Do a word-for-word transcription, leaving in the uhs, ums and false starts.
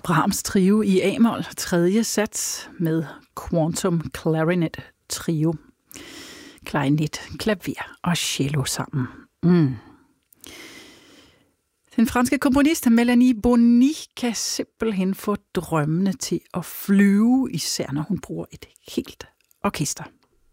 Brahms trio i A-mol, tredje sats med Quantum Clarinet Trio. Klarinet, klaver og cello sammen. Mm. Den franske komponist Melanie Bonny kan simpelthen få drømmene til at flyve, især når hun bruger et helt orkester.